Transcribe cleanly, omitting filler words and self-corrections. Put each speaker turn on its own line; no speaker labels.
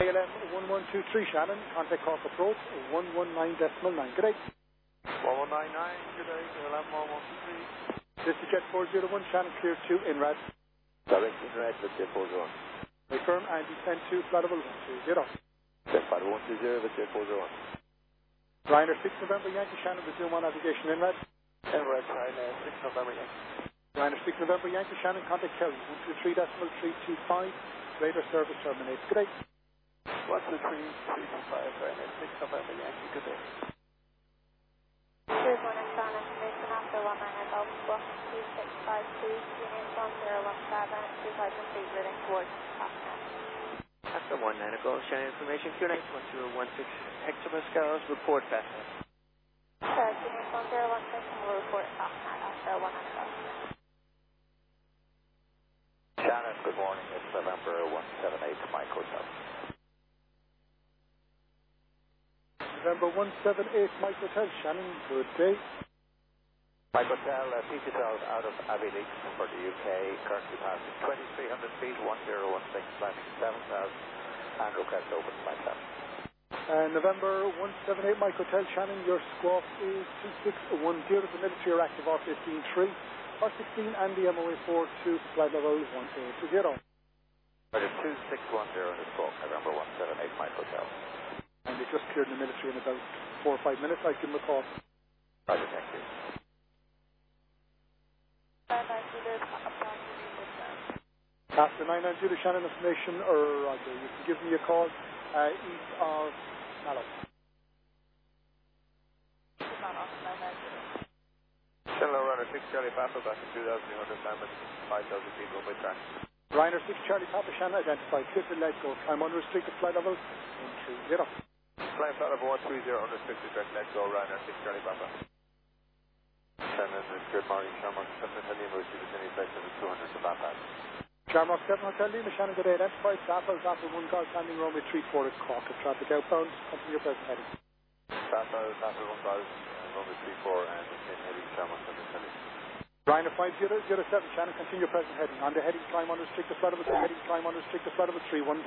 KLM 1123 Shannon, contact Cork approach 119.9. Good day.
1199, good day, KLM 1123.
This is Jet 401 Shannon, clear to INRAD.
Direct INRAD with Jet 401.
Confirm and descend to flight level 120.
Jet 120 with Jet 401.
Ryanair 6 November Yankee Shannon, resume on navigation INRAD.
INRAD, Ryanair 6 November Yankee.
Ryanair 6 November Yankee Shannon, contact Kelly 123.325. Radar service terminates. Good day.
123.325, Ryanair 6 November Yankee. Good day.
Here's one extra information after 19 Golf Book 2652, unit 1017, 2000 feet, reading towards Topnet.
After 19 Golf, Shannon information, QNH 1016 hectopascals, report fastness.
Unit 1016 will report Topnet after 19 Golf.
Shannon, good morning. It's November 178, Mike Hotel.
November 178 Mike Hotel Shannon, good day.
Mike Hotel, PTL out of Abbey Leaks for the UK, currently passing 2300 feet, 1016, landing 7000, and request open to myself.
November 178 Mike Hotel Shannon, your squawk is 2610, the military are active R153, R16 and the MOA 42, flight level 180.
But it's 2610 in the squawk, November 178 Mike Hotel.
And they just cleared the military in about 4 or 5 minutes. I give them a call.
Roger, thank you.
After 990 Shannon information, or Roger, you can give me a call east of Mallow.
Shannon Runner 6 Charlie Papa back in 2,200 Lambert, 5,000 feet, runway track.
Ryanair 6 Charlie Papa Shannon identified. Clipper let go. Climb unrestricted flight level 130.
Climb flight level 130, unrestricted direct let go, Ryanair 6 Charlie Papa. Shannon, good morning, Shamrock 7 Hotel Lima, received any flight level 200 to Belfast.
Shamrock 7 Hotel Lima, Shannon, good day. Identified. Apple 1 Golf landing runway 34 at Cork. Traffic outbound. Continue your present heading.
Apple 1 Golf, runway 34 and maintain heading, Shamrock 7 Hotel Lima.
Ryanair 5007 Shannon, continue your present heading. On the heading, climb unrestricted flight level 3, heading, climb unrestricted flight level 31.